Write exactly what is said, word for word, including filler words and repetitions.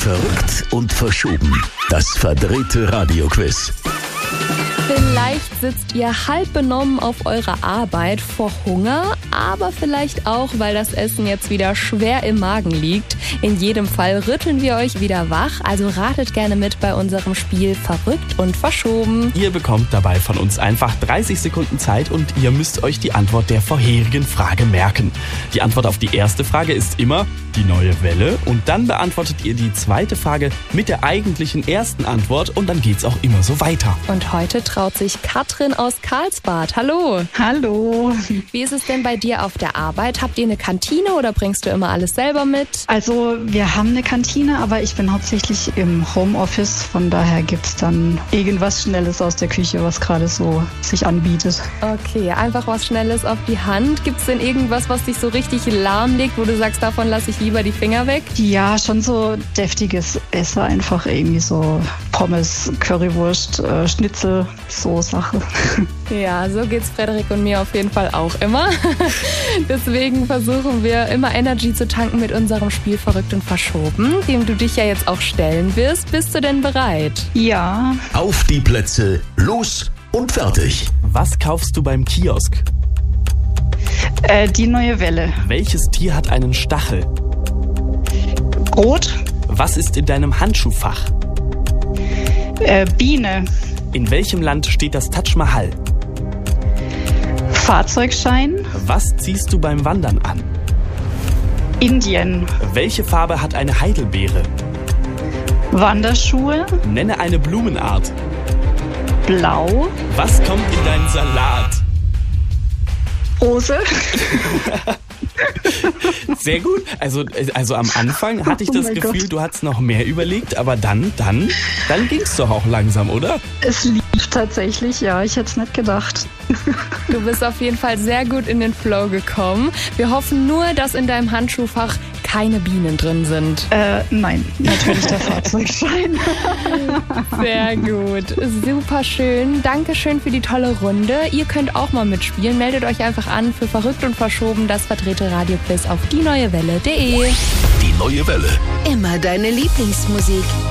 Verrückt und verschoben. Das verdrehte Radioquiz. Vielleicht sitzt ihr halb benommen auf eurer Arbeit vor Hunger, aber vielleicht auch, weil das Essen jetzt wieder schwer im Magen liegt. In jedem Fall rütteln wir euch wieder wach, also ratet gerne mit bei unserem Spiel Verrückt und verschoben. Ihr bekommt dabei von uns einfach dreißig Sekunden Zeit und ihr müsst euch die Antwort der vorherigen Frage merken. Die Antwort auf die erste Frage ist immer die neue Welle und dann beantwortet ihr die zweite Frage mit der eigentlichen ersten Antwort und dann geht's auch immer so weiter. Und heute traut sich Katrin aus Karlsbad. Hallo. Hallo. Wie ist es denn bei dir auf der Arbeit? Habt ihr eine Kantine oder bringst du immer alles selber mit? Also wir haben eine Kantine, aber ich bin hauptsächlich im Homeoffice. Von daher gibt es dann irgendwas Schnelles aus der Küche, was gerade so sich anbietet. Okay, einfach was Schnelles auf die Hand. Gibt es denn irgendwas, was dich so richtig lahmlegt, wo du sagst, davon lasse ich lieber die Finger weg? Ja, schon so deftiges Essen, einfach irgendwie so Pommes, Currywurst, äh, Schnitzel, so Sache. Ja, so geht's Frederik und mir auf jeden Fall auch immer. Deswegen versuchen wir immer Energy zu tanken mit unserem Spiel Verrückt und Verschoben, dem du dich ja jetzt auch stellen wirst. Bist du denn bereit? Ja. Auf die Plätze, los und fertig. Was kaufst du beim Kiosk? Äh, die neue Welle. Welches Tier hat einen Stachel? Rot. Was ist in deinem Handschuhfach? Äh, Biene. In welchem Land steht das Taj Mahal? Fahrzeugschein. Was ziehst du beim Wandern an? Indien. Welche Farbe hat eine Heidelbeere? Wanderschuhe. Nenne eine Blumenart. Blau. Was kommt in deinen Salat? Rose. Sehr gut. Also, also am Anfang hatte ich Oh das mein Gefühl, Gott. du hattest noch mehr überlegt, aber dann, dann, dann ging es doch auch langsam, oder? Es lief tatsächlich, ja, ich hätte es nicht gedacht. Du bist auf jeden Fall sehr gut in den Flow gekommen. Wir hoffen nur, dass in deinem Handschuhfach keine Bienen drin sind. Äh, nein, natürlich der Fahrzeugschein. Sehr gut. Super schön. Dankeschön für die tolle Runde. Ihr könnt auch mal mitspielen. Meldet euch einfach an für Verrückt und Verschoben, das verdrehte Radioquiz auf die neue welle punkt de. Die neue Welle. Immer deine Lieblingsmusik.